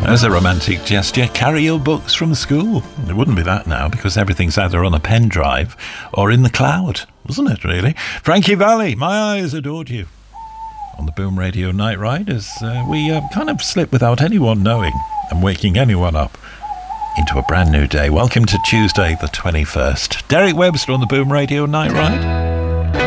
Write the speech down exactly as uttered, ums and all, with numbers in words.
As a romantic gesture, carry your books from school. It wouldn't be that now, because everything's either on a pen drive or in the cloud, wasn't it, really? Frankie Valli, My Eyes Adored You. On the Boom Radio Night Ride, as uh, we uh, kind of slip without anyone knowing and waking anyone up into a brand new day. Welcome to Tuesday the twenty-first. Derek Webster on the Boom Radio Night Ride.